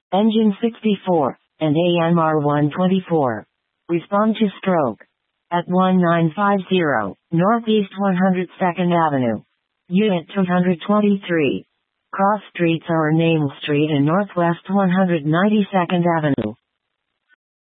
Engine 64, and AMR 124. Respond to stroke. At 1950, Northeast 102nd Avenue. Unit 223. Cross streets are Name Street and Northwest 192nd Avenue.